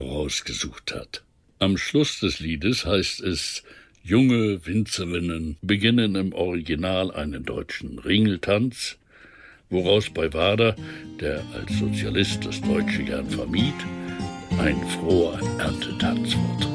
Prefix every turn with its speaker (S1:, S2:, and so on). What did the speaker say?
S1: rausgesucht hat. Am Schluss des Liedes heißt es: Junge Winzerinnen beginnen im Original einen deutschen Ringeltanz, woraus bei Wader, der als Sozialist das Deutsche gern vermied, ein froher Erntetanz wird.